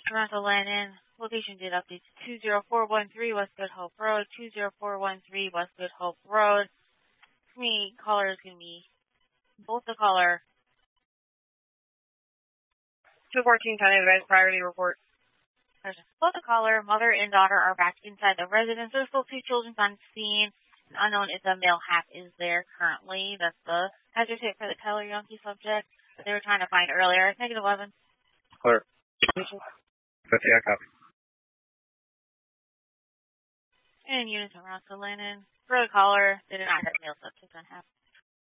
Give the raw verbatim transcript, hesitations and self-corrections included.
Toronto Lennon. Location did update to two zero four one three West Good Hope Road, two zero four one three West Good Hope Road. For me, caller is going to be both the caller. two fourteen County Advanced Priority Report. Both the caller, mother, and daughter are back inside the residence. There's still two children on scene. An unknown is a male half is there currently. That's the hazard hit for the Tyler Yonke subject that they were trying to find earlier. Negative eleven. Clear. fifty, I copy. And units around to Lennon. For the caller, they did not have male subject on half.